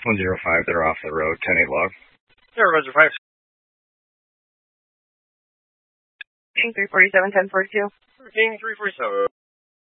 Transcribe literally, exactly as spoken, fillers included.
one zero five, they're off the road, ten eight log. Zero, Roger five. King three forty-seven, ten forty-two. King three forty-seven.